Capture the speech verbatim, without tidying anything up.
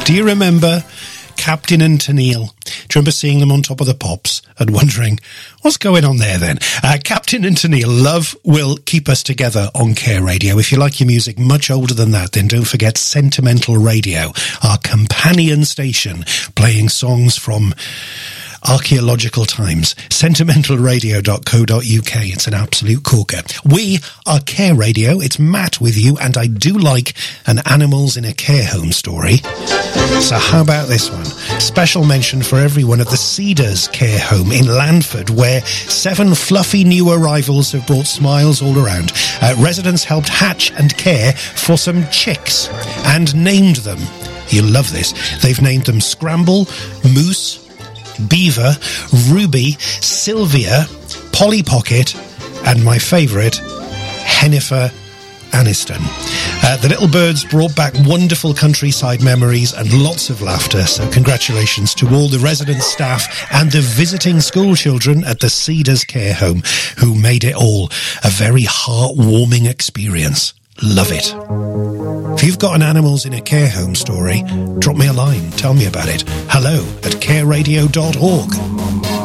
Do you remember Captain and Tennille? Do you remember seeing them on Top of the Pops and wondering, what's going on there then? Uh, Captain and Tennille, Love Will Keep Us Together on Care Radio. If you like your music much older than that, then don't forget Sentimental Radio, our companion station, playing songs from archaeological times. sentimental radio dot co dot uk. It's an absolute corker. We are Care Radio. It's Matt with you, and I do like an Animals in a Care Home story. So how about this one? Special mention for everyone at the Cedars Care Home in Lanford, where seven fluffy new arrivals have brought smiles all around. Uh, residents helped hatch and care for some chicks and named them. You'll love this. They've named them Scramble, Moose, Beaver, Ruby, Sylvia, Polly Pocket, and my favourite, Hennifer Aniston. Uh, the little birds brought back wonderful countryside memories and lots of laughter, so congratulations to all the resident staff and the visiting school children at the Cedars Care Home who made it all a very heartwarming experience. Love it. If you've got an Animals in a Care Home story, drop me a line. Tell me about it. Hello at care radio dot org.